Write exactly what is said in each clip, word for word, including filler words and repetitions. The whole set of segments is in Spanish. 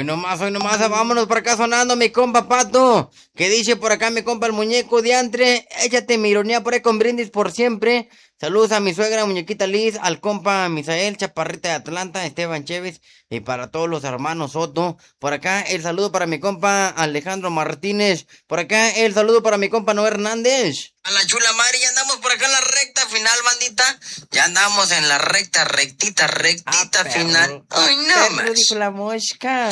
Hoy nomás, hoy nomás, vámonos por acá sonando mi compa Pato. Que dice por acá mi compa el muñeco diantre. Échate mi ironía por ahí con brindis por siempre. Saludos a mi suegra, muñequita Liz, al compa Misael, Chaparrita de Atlanta, Esteban Chévez, y para todos los hermanos Soto. Por acá el saludo para mi compa Alejandro Martínez. Por acá el saludo para mi compa Noé Hernández. A la chula Mari, ya andamos por acá en la recta final, bandita. Ya andamos en la recta, rectita, rectita ah, final. Ay, no más. Dijo la mosca.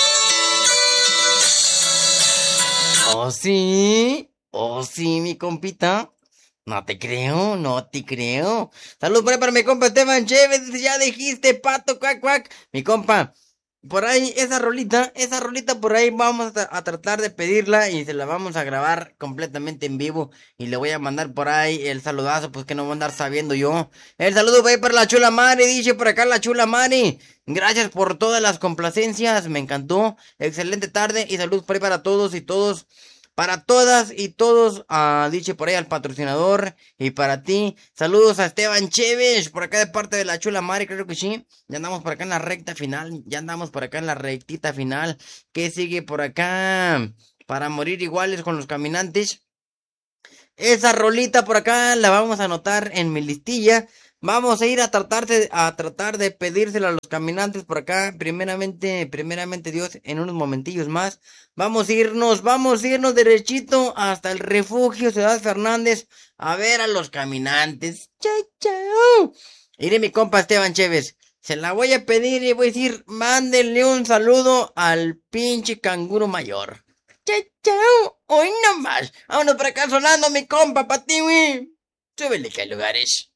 ¿Oh, sí? ¿Oh, sí, mi compita? No te creo, no te creo. Saludos por ahí para mi compa Esteban Chévez. Ya dijiste, Pato, cuac, cuac. Mi compa, por ahí, esa rolita, esa rolita por ahí vamos a, a tratar de pedirla y se la vamos a grabar completamente en vivo. Y le voy a mandar por ahí el saludazo, pues que no voy a andar sabiendo yo. El saludo va a ir para la chula Mari, dice por acá la chula Mari. Gracias por todas las complacencias, me encantó. Excelente tarde y saludos por ahí para todos y todos. Para todas y todos, uh, dice por ahí al patrocinador y para ti, saludos a Esteban Chévez, por acá de parte de la chula Mari, creo que sí, ya andamos por acá en la recta final, ya andamos por acá en la rectita final, ¿qué sigue por acá? Para morir iguales con los caminantes, esa rolita por acá la vamos a anotar en mi listilla. Vamos a ir a tratar de, a tratar de pedírsela a los caminantes por acá. Primeramente, primeramente Dios, en unos momentillos más. Vamos a irnos, vamos a irnos derechito hasta el refugio Ciudad Fernández a ver a los caminantes. Chao, chao. Iré mi compa Esteban Chévez. Se la voy a pedir y voy a decir, mándenle un saludo al pinche canguro mayor. Chao, chao. Hoy nomás. Vámonos por acá sonando mi compa, pa' ti, güey. Súbele que hay lugares.